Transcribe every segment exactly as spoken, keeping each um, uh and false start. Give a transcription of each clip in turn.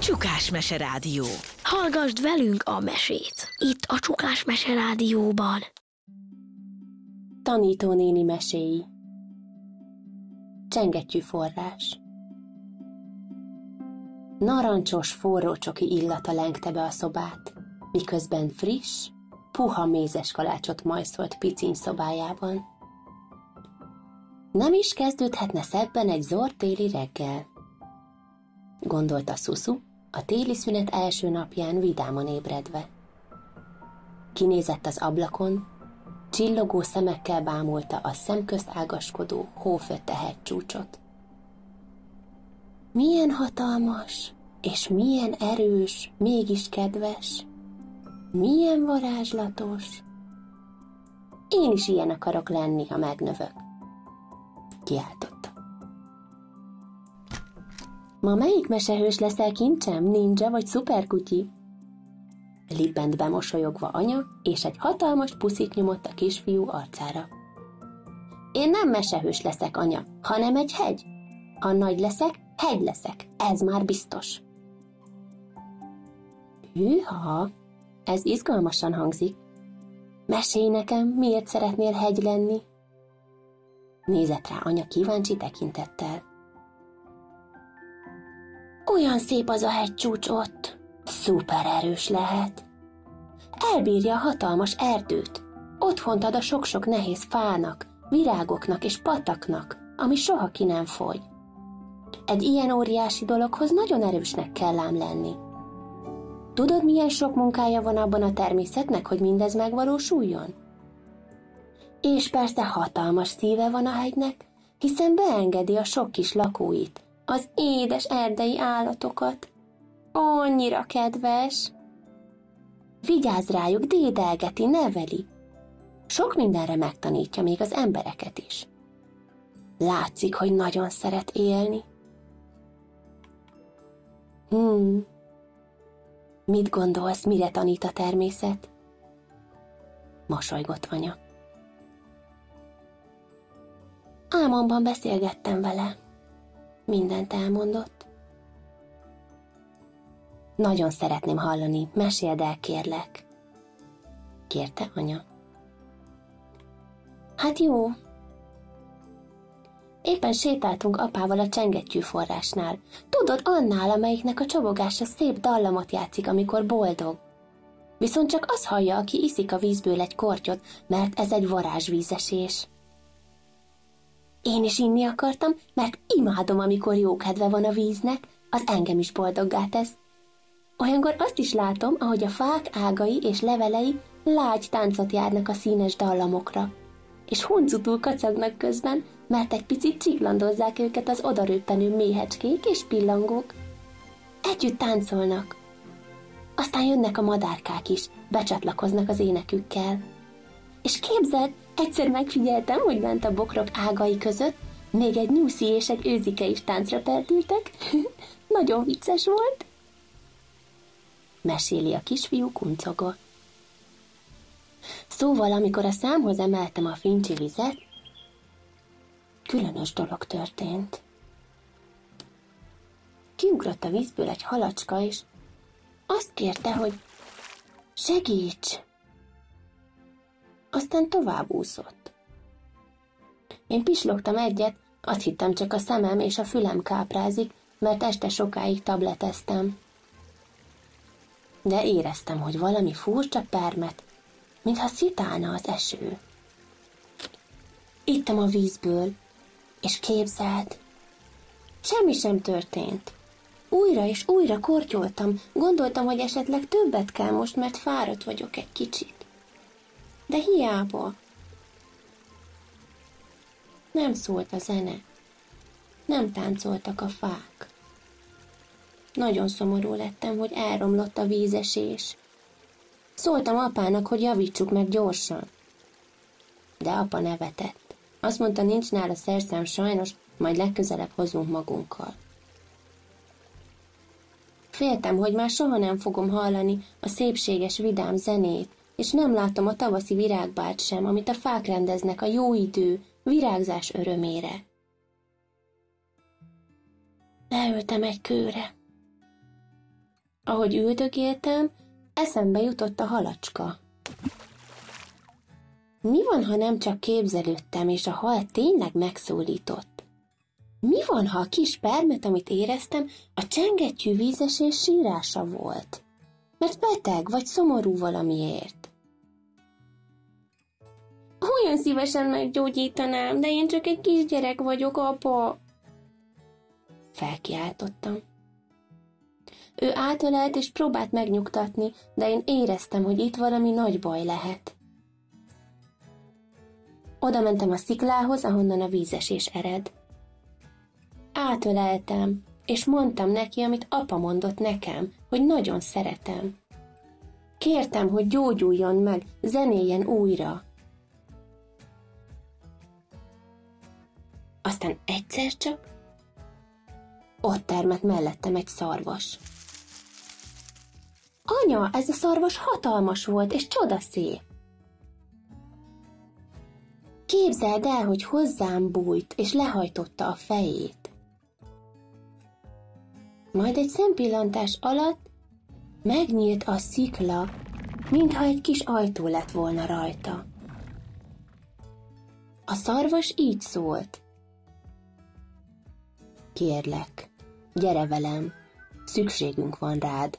Csukás Mese Rádió. Hallgasd velünk a mesét, itt a Csukás Mese Rádióban. Tanítónéni meséi. Csengettyű forrás. Narancsos, forró csoki illata lengte be a szobát, miközben friss, puha mézes kalácsot majszolt piciny szobájában. Nem is kezdődhetne szebben egy zord téli reggel, gondolta Szuszu, a téli szünet első napján vidáman ébredve. Kinézett az ablakon, csillogó szemekkel bámulta a szemközt ágaskodó, hófötte hegycsúcsot. Milyen hatalmas, és milyen erős, mégis kedves, milyen varázslatos. Én is ilyen akarok lenni, ha megnövök, kiáltotta. Ma melyik mesehős leszel, kincsem, ninja vagy szuperkutyi? Libbent bemosolyogva anya, és egy hatalmas puszit nyomott a kisfiú arcára. Én nem mesehős leszek, anya, hanem egy hegy. Ha nagy leszek, hegy leszek, ez már biztos. Hűha, ez izgalmasan hangzik. Mesélj nekem, miért szeretnél hegy lenni? Nézett rá anya kíváncsi tekintettel. Olyan szép az a hegycsúcs ott, szuper erős lehet. Elbírja a hatalmas erdőt, otthont ad a sok-sok nehéz fának, virágoknak és pataknak, ami soha ki nem fogy. Egy ilyen óriási dologhoz nagyon erősnek kell ám lenni. Tudod, milyen sok munkája van abban a természetnek, hogy mindez megvalósuljon? És persze hatalmas szíve van a hegynek, hiszen beengedi a sok kis lakóit, az édes erdei állatokat. Annyira kedves! Vigyázz rájuk, dédelgeti, neveli. Sok mindenre megtanítja még az embereket is. Látszik, hogy nagyon szeret élni. Hmm. Mit gondolsz, mire tanít a természet? Mosolygott anya. Álmomban beszélgettem vele. Mindent elmondott. Nagyon szeretném hallani, meséld el, kérlek, kérte anya. Hát jó. Éppen sétáltunk apával a csengettyű forrásnál. Tudod, annál, amelyiknek a csobogása szép dallamot játszik, amikor boldog. Viszont csak az hallja, aki iszik a vízből egy kortyot, mert ez egy varázsvízesés. Én is inni akartam, mert imádom, amikor jó kedve van a víznek, az engem is boldoggá tesz. Olyankor azt is látom, ahogy a fák ágai és levelei lágy táncot járnak a színes dallamokra, és huncutul kacagnak közben, mert egy picit csiklandozzák őket az odaröppenő méhecskék és pillangók. Együtt táncolnak. Aztán jönnek a madárkák is, becsatlakoznak az énekükkel. És képzeld, egyszer megfigyeltem, hogy bent a bokrok ágai között még egy nyuszi és egy őzike is táncra perdültek. Nagyon vicces volt. Meséli a kisfiú kuncogva. Szóval, amikor a számhoz emeltem a fincsi vizet, különös dolog történt. Kiugrott a vízből egy halacska, és azt kérte, hogy segíts! Aztán tovább úszott. Én pislogtam egyet, azt hittem csak a szemem és a fülem káprázik, mert este sokáig tableteztem. De éreztem, hogy valami furcsa permet, mintha szitálna az eső. Ittam a vízből, és képzeld, semmi sem történt. Újra és újra kortyoltam, gondoltam, hogy esetleg többet kell most, mert fáradt vagyok egy kicsit. De hiába. Nem szólt a zene. Nem táncoltak a fák. Nagyon szomorú lettem, hogy elromlott a vízesés. Szóltam apának, hogy javítsuk meg gyorsan. De apa nevetett. Azt mondta, nincs nála szerszám sajnos, majd legközelebb hozunk magunkkal. Féltem, hogy már soha nem fogom hallani a szépséges, vidám zenét, és nem látom a tavaszi virágbárt sem, amit a fák rendeznek a jó idő, virágzás örömére. Leültem egy kőre. Ahogy üldögéltem, eszembe jutott a halacska. Mi van, ha nem csak képzelődtem, és a hal tényleg megszólított? Mi van, ha a kis permet, amit éreztem, a csengettyű vízesés sírása volt? Mert beteg vagy szomorú valamiért. Olyan szívesen meggyógyítanám, de én csak egy kisgyerek vagyok, apa. Felkiáltottam. Ő átölelt és próbált megnyugtatni, de én éreztem, hogy itt valami nagy baj lehet. Oda mentem a sziklához, ahonnan a vízesés ered. Átöleltem, és mondtam neki, amit apa mondott nekem, hogy nagyon szeretem. Kértem, hogy gyógyuljon meg, zenéljen újra. Aztán egyszer csak ott termett mellettem egy szarvas. Anya, ez a szarvas hatalmas volt, és csodaszép. Képzeld el, hogy hozzám bújt, és lehajtotta a fejét. Majd egy szempillantás alatt megnyílt a szikla, mintha egy kis ajtó lett volna rajta. A szarvas így szólt. Kérlek, gyere velem, szükségünk van rád.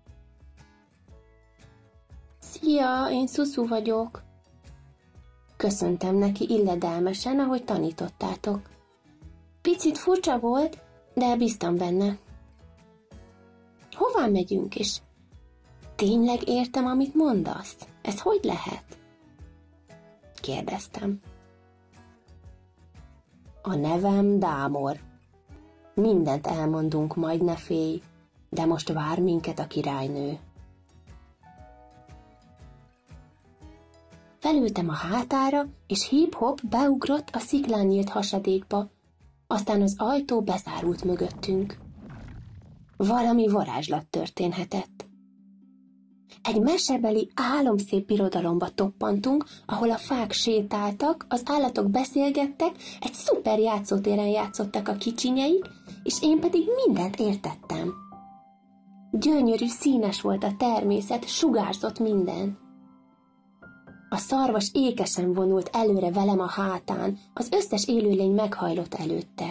Szia, én Szuszu vagyok. Köszöntem neki illedelmesen, ahogy tanítottátok. Picit furcsa volt, de bíztam benne. Hová megyünk is? Tényleg értem, amit mondasz? Ez hogy lehet? Kérdeztem. A nevem Dámor. Mindent elmondunk, majd ne félj, de most vár minket a királynő. Felültem a hátára, és hip-hop beugrott a sziklán nyílt hasadékba, aztán az ajtó bezárult mögöttünk. Valami varázslat történhetett. Egy mesebeli álomszép birodalomba toppantunk, ahol a fák sétáltak, az állatok beszélgettek, egy szuper játszótéren játszottak a kicsinyeik, és én pedig mindent értettem. Gyönyörű, színes volt a természet, sugárzott minden. A szarvas ékesen vonult előre velem a hátán, az összes élőlény meghajlott előtte.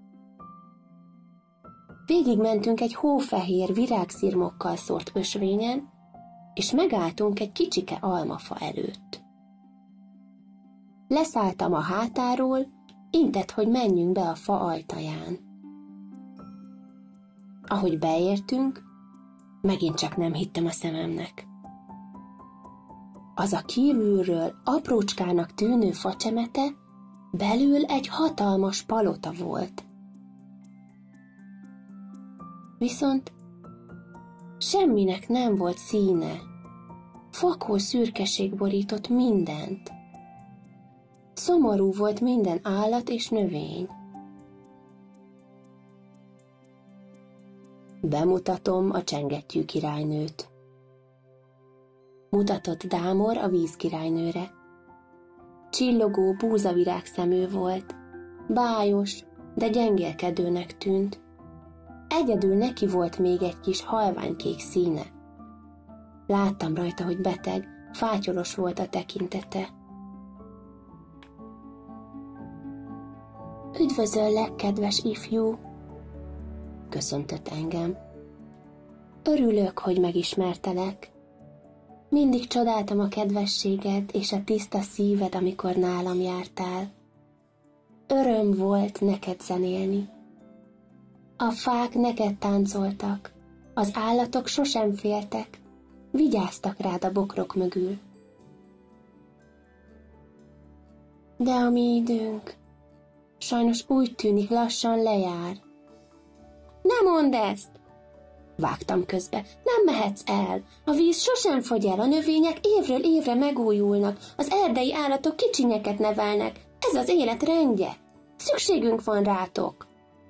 Végigmentünk egy hófehér, virágszirmokkal szórt ösvényen, és megálltunk egy kicsike almafa előtt. Leszálltam a hátáról, intett, hogy menjünk be a fa ajtaján. Ahogy beértünk, megint csak nem hittem a szememnek. Az a kívülről aprócskának tűnő facsemete belül egy hatalmas palota volt. Viszont semminek nem volt színe. Fakó szürkeség borított mindent. Szomorú volt minden állat és növény. Bemutatom a csengettyű királynőt. Mutatott Dámor a vízkirálynőre. Csillogó búzavirág szemű volt, bájos, de gyengélkedőnek tűnt. Egyedül neki volt még egy kis halványkék színe. Láttam rajta, hogy beteg, fátyolos volt a tekintete. Üdvözöllek, kedves ifjú! Köszöntött engem. Örülök, hogy megismertelek. Mindig csodáltam a kedvességed és a tiszta szíved, amikor nálam jártál. Öröm volt neked zenélni. A fák neked táncoltak, az állatok sosem féltek, vigyáztak rád a bokrok mögül. De a mi időnk sajnos úgy tűnik lassan lejár. Ne mondd ezt! Vágtam közbe. Nem mehetsz el. A víz sosem fogy el, a növények évről évre megújulnak, az erdei állatok kicsinyeket nevelnek. Ez az élet rendje. Szükségünk van rátok.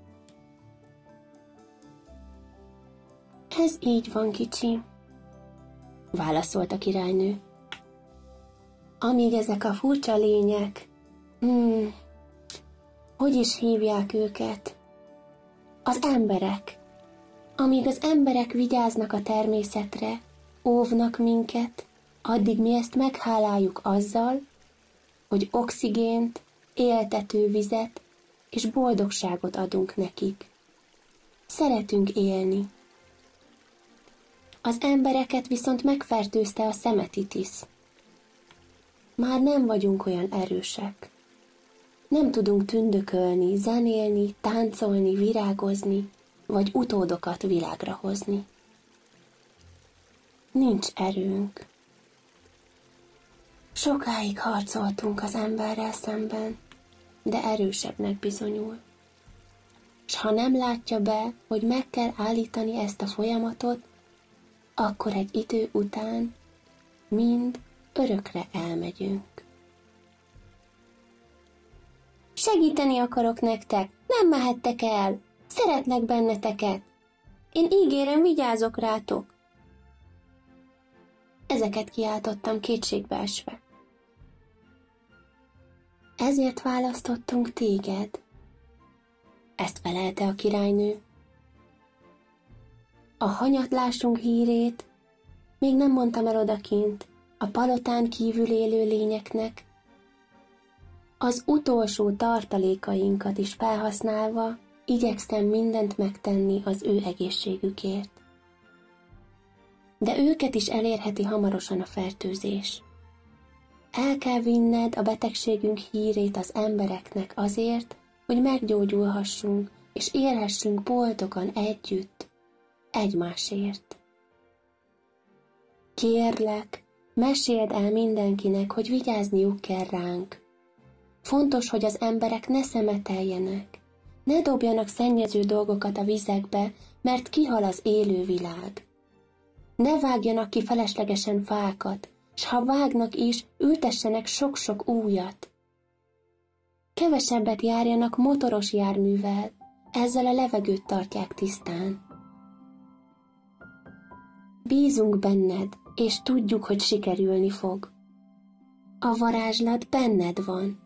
Ez így van, kicsi, válaszolt a királynő. Amíg ezek a furcsa lények, hmm, hogy is hívják őket? Az emberek. Amíg az emberek vigyáznak a természetre, óvnak minket, addig mi ezt megháláljuk azzal, hogy oxigént, éltető vizet és boldogságot adunk nekik. Szeretünk élni. Az embereket viszont megfertőzte a szemetitis. Már nem vagyunk olyan erősek. Nem tudunk tündökölni, zenélni, táncolni, virágozni, vagy utódokat világra hozni. Nincs erőnk. Sokáig harcoltunk az emberrel szemben, de erősebbnek bizonyul. S ha nem látja be, hogy meg kell állítani ezt a folyamatot, akkor egy idő után mind örökre elmegyünk. Segíteni akarok nektek, nem mehettek el, szeretnek benneteket. Én ígérem, vigyázok rátok. Ezeket kiáltottam kétségbeesve. Ezért választottunk téged. Ezt felelte a királynő. A hanyatlásunk hírét még nem mondtam el odakint a palotán kívül élő lényeknek. Az utolsó tartalékainkat is felhasználva igyekszem mindent megtenni az ő egészségükért. De őket is elérheti hamarosan a fertőzés. El kell vinned a betegségünk hírét az embereknek azért, hogy meggyógyulhassunk, és élhessünk boldogan együtt, egymásért. Kérlek, meséld el mindenkinek, hogy vigyázniuk kell ránk. Fontos, hogy az emberek ne szemeteljenek, ne dobjanak szennyező dolgokat a vizekbe, mert kihal az élő világ. Ne vágjanak ki feleslegesen fákat, s ha vágnak is, ültessenek sok-sok újat. Kevesebbet járjanak motoros járművel, ezzel a levegőt tartják tisztán. Bízunk benned, és tudjuk, hogy sikerülni fog. A varázslat benned van.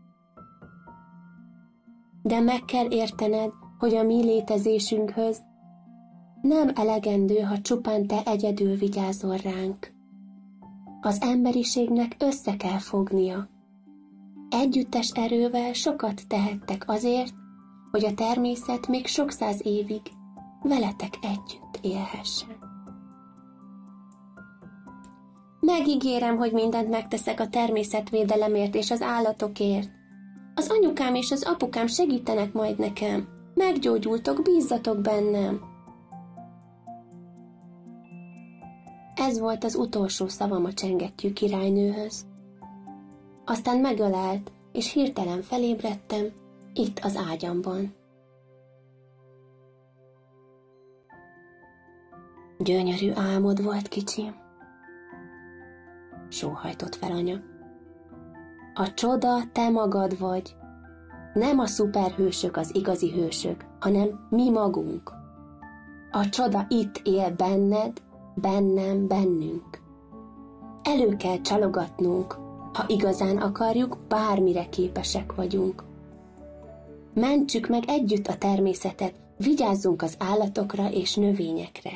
De meg kell értened, hogy a mi létezésünkhöz nem elegendő, ha csupán te egyedül vigyázol ránk. Az emberiségnek össze kell fognia. Együttes erővel sokat tehettek azért, hogy a természet még sok száz évig veletek együtt élhessen. Megígérem, hogy mindent megteszek a természetvédelemért és az állatokért. Az anyukám és az apukám segítenek majd nekem. Meggyógyultok, bízzatok bennem. Ez volt az utolsó szavam a csengettyű királynőhöz. Aztán megölelt, és hirtelen felébredtem, itt az ágyamban. Gyönyörű álmod volt, kicsim. Sóhajtott fel anya. A csoda te magad vagy. Nem a szuperhősök az igazi hősök, hanem mi magunk. A csoda itt él benned, bennem, bennünk. Elő kell csalogatnunk, ha igazán akarjuk, bármire képesek vagyunk. Mentsük meg együtt a természetet, vigyázzunk az állatokra és növényekre.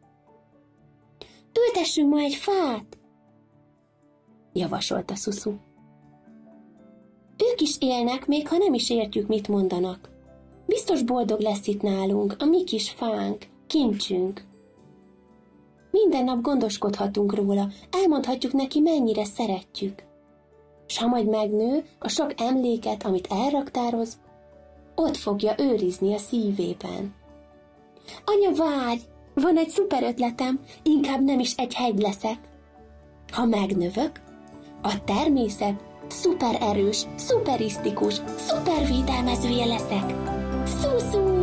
Ültessünk ma egy fát, javasolta Szuszu. Ők is élnek, még ha nem is értjük, mit mondanak. Biztos boldog lesz itt nálunk, a mi kis fánk, kincsünk. Minden nap gondoskodhatunk róla, elmondhatjuk neki, mennyire szeretjük. S ha majd megnő, a sok emléket, amit elraktároz, ott fogja őrizni a szívében. Anya, várj! Van egy szuper ötletem, inkább nem is egy hegy leszek. Ha megnövök, a természet szuper erős, szuperisztikus, szuper védelmezője leszek. Szuszú!